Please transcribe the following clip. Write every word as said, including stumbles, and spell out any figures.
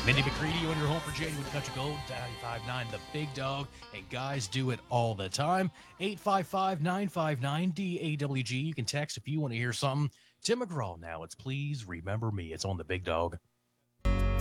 Mindy McCready on your home for genuine country gold, ninety-five point nine The Big Dog, and guys do it all the time. eight five five, nine five nine, D A W G. You can text if you want to hear something. Tim McGraw now. It's Please Remember Me. It's on The Big Dog.